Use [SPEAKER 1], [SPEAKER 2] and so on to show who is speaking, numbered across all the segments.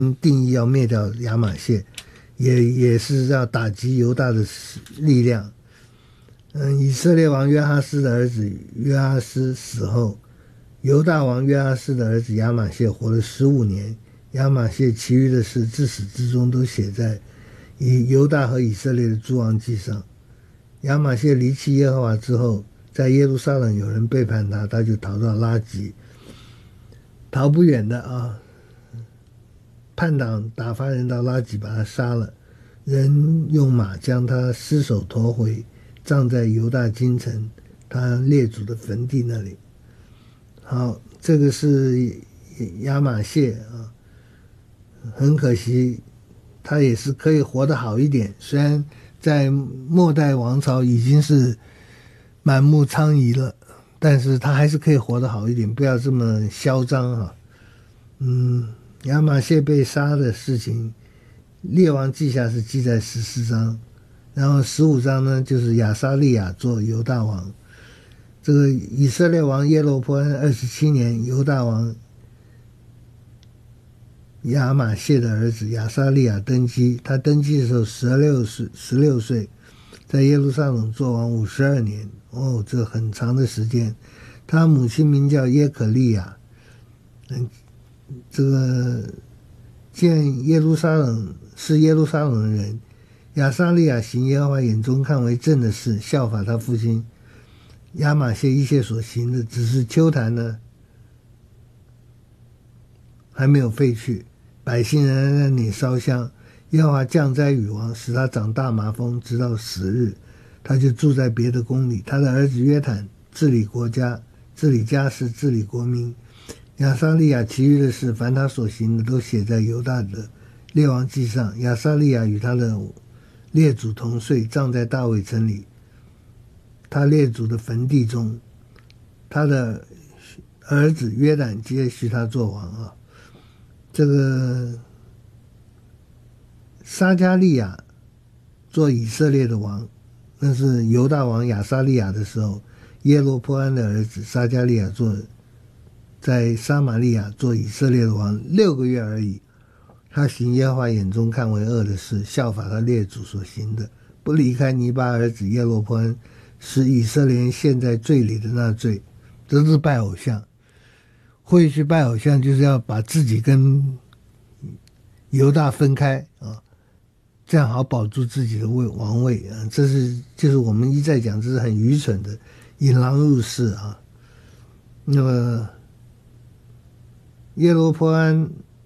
[SPEAKER 1] 定义要灭掉亚玛谢，也是要打击犹大的力量。以色列王约哈斯的儿子约哈斯死后，犹大王约哈斯的儿子亚玛谢活了15年。亚玛谢其余的事自始至终都写在犹大和以色列的诸王记上。亚玛谢离弃耶和华之后，在耶路撒冷有人背叛他，他就逃到拉吉，逃不远的啊。叛党打发人到拉吉把他杀了，人用马将他尸首驮回，葬在犹大京城他列祖的坟地那里。好，这个是亚玛谢啊，很可惜他也是可以活得好一点，虽然在末代王朝已经是满目疮痍了，但是他还是可以活得好一点，不要这么嚣张啊。亚玛谢被杀的事情，列王记下是记在14章，然后15章呢就是亚撒利雅做犹大王。这个以色列王耶罗波安27年，犹大王亚玛谢的儿子亚撒利雅登基，他登基的时候16岁，在耶路撒冷做王52年，这很长的时间。他母亲名叫耶可利亚，这个见耶路撒冷是耶路撒冷的人，亚撒利雅行耶和华眼中看为正的事，效法他父亲亚玛谢一切所行的，只是丘坛呢还没有废去，百姓仍然在那里烧香。耶和华降灾与王，使他长大麻风，直到死日，他就住在别的宫里。他的儿子约坦治理国家，治理家事，治理国民。亚撒利雅其余的事，凡他所行的，都写在犹大的列王记上。亚撒利雅与他的列祖同睡，葬在大卫城里，他列祖的坟地中。他的儿子约坦接续他做王啊。这个撒迦利亚做以色列的王，那是犹大王亚撒利雅的时候，耶罗波安的儿子撒迦利亚在撒玛利亚做以色列的王6个月而已。他行耶和华眼中看为恶的事，效法他列祖所行的，不离开尼巴儿子耶罗波安使以色列人陷在罪里的那罪。这是拜偶像，会去拜偶像就是要把自己跟犹大分开啊，这样好保住自己的王位啊。就是我们一再讲，这是很愚蠢的引狼入室啊。那么耶罗波安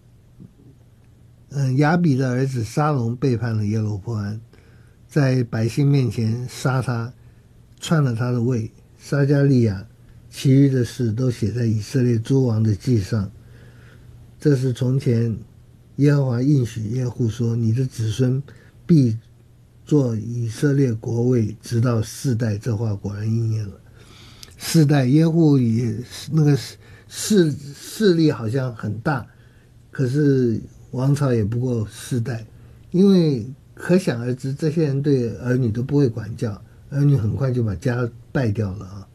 [SPEAKER 1] 亚比的儿子沙龙背叛了耶罗波安，在百姓面前杀他，篡了他的位。撒迦利亚其余的事都写在以色列诸王的记上。这是从前耶和华应许耶户说，你的子孙必做以色列国位，直到4代。这话果然应验了。4代，耶户也那个势力好像很大，可是王朝也不过4代，因为可想而知，这些人对儿女都不会管教，儿女很快就把家败掉了啊。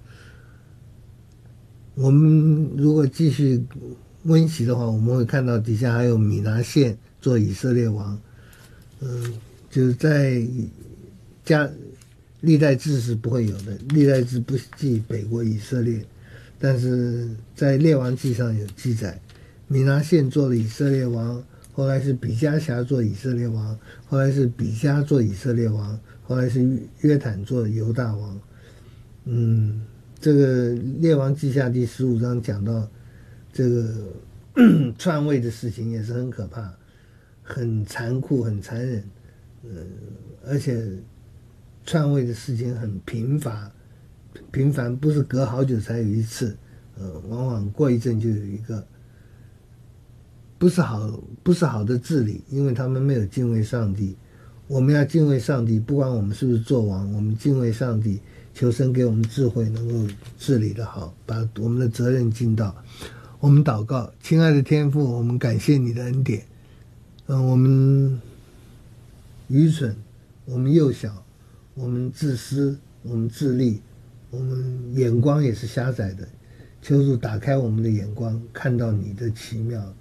[SPEAKER 1] 我们如果继续温习的话，我们会看到底下还有米拿现做以色列王，就是在历代志是不会有的，历代志不记北国以色列，但是在列王记上有记载，米拿现做了以色列王，后来是比加辖做以色列王，后来是比加做以色列王，后来是约坦做犹大王。这个列王记下第15章讲到这个篡位的事情也是很可怕，很残酷，很残忍。而且篡位的事情很频繁，不是隔好久才有一次，往往过一阵就有一个。不是好的治理，因为他们没有敬畏上帝。我们要敬畏上帝，不管我们是不是做王，我们敬畏上帝，求神给我们智慧，能够治理得好，把我们的责任尽到。我们祷告，亲爱的天父，我们感谢你的恩典。我们愚蠢，我们幼小，我们自私，我们自利，我们眼光也是狭窄的。求主打开我们的眼光，看到你的奇妙。